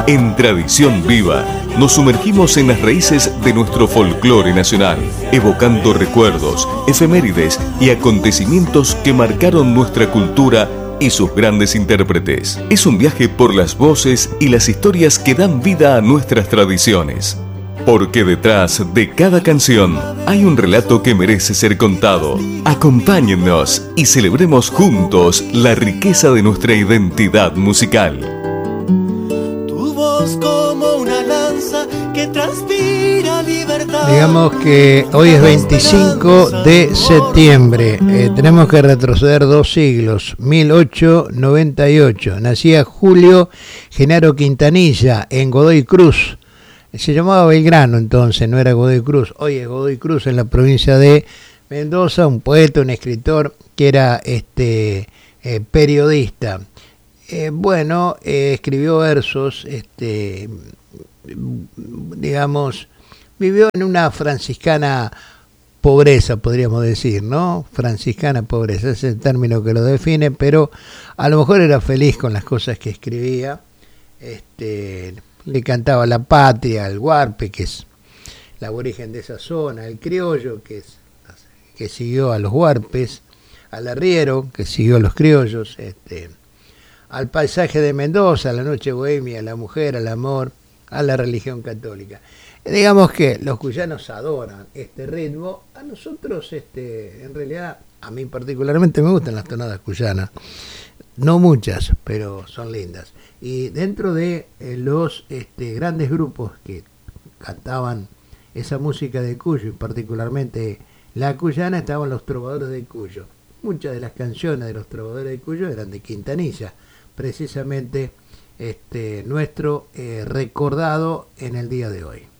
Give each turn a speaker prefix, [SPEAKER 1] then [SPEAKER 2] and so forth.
[SPEAKER 1] En Tradición Viva, nos sumergimos en las raíces de nuestro folclore nacional, evocando recuerdos, efemérides y acontecimientos que marcaron nuestra cultura y sus grandes intérpretes. Es un viaje por las voces y las historias que dan vida a nuestras tradiciones. Porque detrás de cada canción hay un relato que merece ser contado. Acompáñennos y celebremos juntos la riqueza de nuestra identidad musical.
[SPEAKER 2] Tu voz como una lanza que transpira libertad.
[SPEAKER 3] Digamos que hoy es 25 de septiembre. Tenemos que retroceder 2 siglos. 1898. Nacía Julio Genaro Quintanilla en Godoy Cruz. Se llamaba Belgrano entonces, no era Godoy Cruz. Hoy es Godoy Cruz, en la provincia de Mendoza. Un poeta, un escritor que era periodista. Escribió versos, digamos, vivió en una franciscana pobreza, podríamos decir, ¿no? Franciscana pobreza, ese es el término que lo define, pero a lo mejor era feliz con las cosas que escribía. Le cantaba a la patria, al huarpe, que es el aborigen de esa zona, al criollo, que siguió a los huarpes, al arriero, que siguió a los criollos, al paisaje de Mendoza, a la noche bohemia, a la mujer, al amor, a la religión católica. Digamos que los cuyanos adoran este ritmo. A nosotros, en realidad, a mí particularmente me gustan las tonadas cuyanas. No muchas, pero son lindas. Y dentro de los grandes grupos que cantaban esa música de Cuyo, y particularmente la cuyana, estaban los trovadores de Cuyo. Muchas de las canciones de los trovadores de Cuyo eran de Quintanilla, precisamente nuestro recordado en el día de hoy.